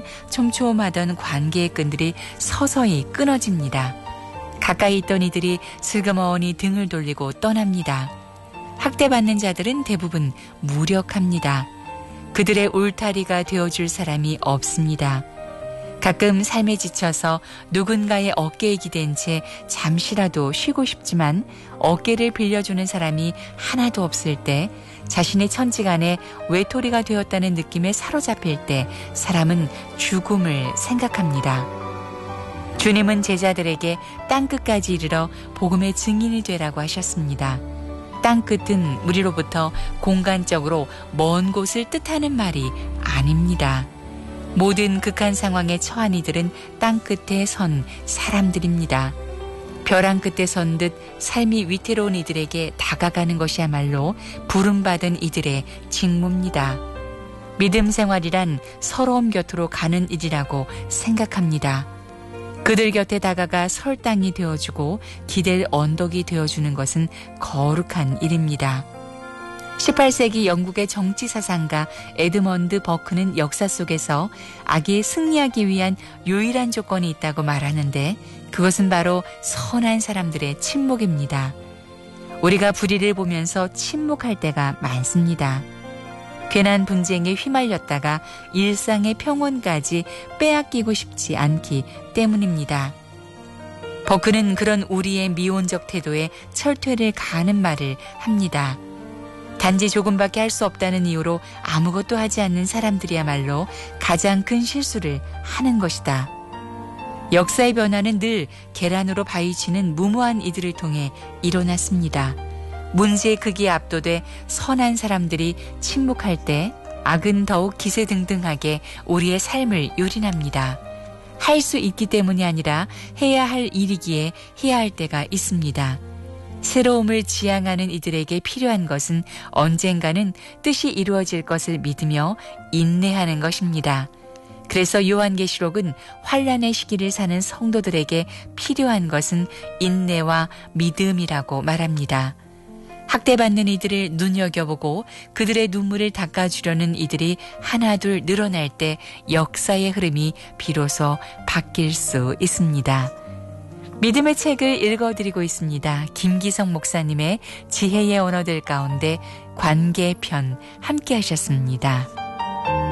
촘촘하던 관계의 끈들이 서서히 끊어집니다. 가까이 있던 이들이 슬그머니 등을 돌리고 떠납니다. 학대받는 자들은 대부분 무력합니다. 그들의 울타리가 되어줄 사람이 없습니다. 가끔 삶에 지쳐서 누군가의 어깨에 기댄 채 잠시라도 쉬고 싶지만 어깨를 빌려주는 사람이 하나도 없을 때, 자신의 천지간에 외톨이가 되었다는 느낌에 사로잡힐 때 사람은 죽음을 생각합니다. 주님은 제자들에게 땅끝까지 이르러 복음의 증인이 되라고 하셨습니다. 땅끝은 우리로부터 공간적으로 먼 곳을 뜻하는 말이 아닙니다. 모든 극한 상황에 처한 이들은 땅끝에 선 사람들입니다. 벼랑 끝에 선 듯 삶이 위태로운 이들에게 다가가는 것이야말로 부름받은 이들의 직무입니다. 믿음 생활이란 서러움 곁으로 가는 일이라고 생각합니다. 그들 곁에 다가가 설 땅이 되어주고 기댈 언덕이 되어주는 것은 거룩한 일입니다. 18세기 영국의 정치사상가 에드먼드 버크는 역사 속에서 악에 승리하기 위한 유일한 조건이 있다고 말하는데, 그것은 바로 선한 사람들의 침묵입니다. 우리가 불의를 보면서 침묵할 때가 많습니다. 괜한 분쟁에 휘말렸다가 일상의 평온까지 빼앗기고 싶지 않기 때문입니다. 버크는 그런 우리의 미온적 태도에 철퇴를 가하는 말을 합니다. 단지 조금밖에 할 수 없다는 이유로 아무것도 하지 않는 사람들이야말로 가장 큰 실수를 하는 것이다. 역사의 변화는 늘 계란으로 바위치는 무모한 이들을 통해 일어났습니다. 문제의 크기에 압도돼 선한 사람들이 침묵할 때 악은 더욱 기세등등하게 우리의 삶을 유린합니다. 할 수 있기 때문이 아니라 해야 할 일이기에 해야 할 때가 있습니다. 새로움을 지향하는 이들에게 필요한 것은 언젠가는 뜻이 이루어질 것을 믿으며 인내하는 것입니다. 그래서 요한계시록은 환난의 시기를 사는 성도들에게 필요한 것은 인내와 믿음이라고 말합니다. 학대받는 이들을 눈여겨보고 그들의 눈물을 닦아주려는 이들이 하나둘 늘어날 때 역사의 흐름이 비로소 바뀔 수 있습니다. 믿음의 책을 읽어드리고 있습니다. 김기성 목사님의 지혜의 언어들 가운데 관계편 함께 하셨습니다.